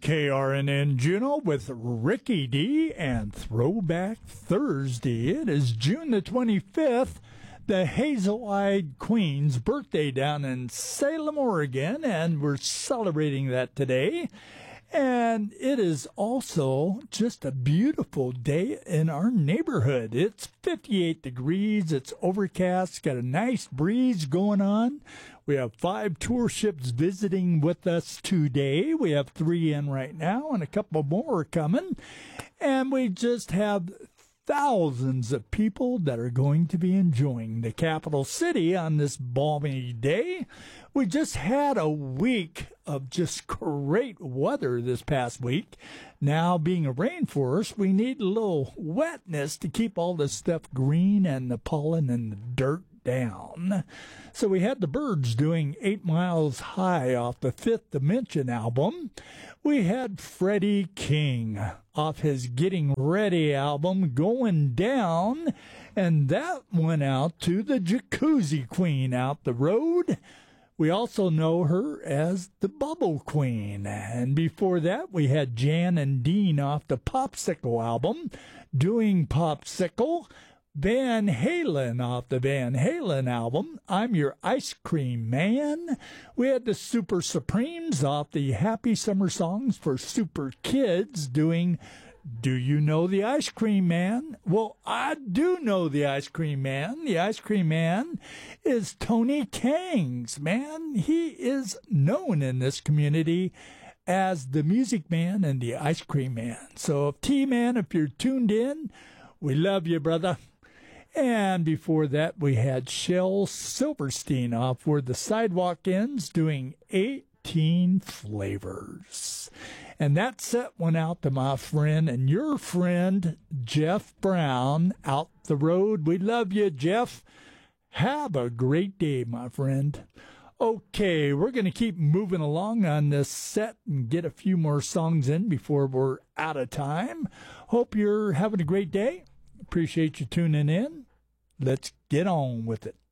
KRNN Juneau with Ricky D and Throwback Thursday. It is June the 25th, the Hazel-Eyed Queen's birthday down in Salem, Oregon, and we're celebrating that today. And it is also just a beautiful day in our neighborhood. It's 58 degrees. It's overcast. Got a nice breeze going on. We have 5 tour ships visiting with us today. We have 3 in right now, and a couple more are coming. And we just have thousands of people that are going to be enjoying the capital city on this balmy day. We just had a week of just great weather this past week. Now, being a rainforest, we need a little wetness to keep all this stuff green and the pollen and the dirt down. So we had the Byrds doing 8 Miles High off the Fifth Dimension album. We had Freddie King off his Getting Ready album, Going Down, and that went out to the Jacuzzi Queen out the road. We also know her as the Bubble Queen. And before that, we had Jan and Dean off the Popsicle album, doing Popsicle. Van Halen off the Van Halen album, I'm Your Ice Cream Man. We had the Super Supremes off the Happy Summer Songs for Super Kids doing Do You Know the Ice Cream Man? Well, I do know the Ice Cream Man. The Ice Cream Man is Tony Kangs, man. He is known in this community as the Music Man and the Ice Cream Man. So, T-Man, if you're tuned in, we love you, brother. And before that, we had Shel Silverstein off Where the Sidewalk Ends doing 18 Flavors. And that set went out to my friend and your friend, Jeff Brown, out the road. We love you, Jeff. Have a great day, my friend. Okay, we're going to keep moving along on this set and get a few more songs in before we're out of time. Hope you're having a great day. Appreciate you tuning in. Let's get on with it.